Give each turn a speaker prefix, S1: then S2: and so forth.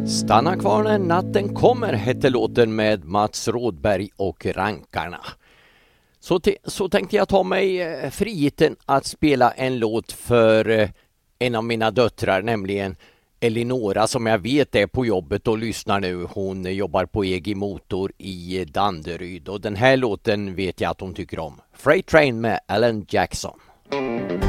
S1: Stanna kvar när natten kommer hette låten med Mats Rådberg och Rankarna. Så tänkte jag ta mig friheten att spela en låt för en av mina döttrar, nämligen Elinora, som jag vet är på jobbet och lyssnar nu. Hon jobbar på EG Motor i Danderyd och den här låten vet jag att hon tycker om. Freight Train med Alan Jackson.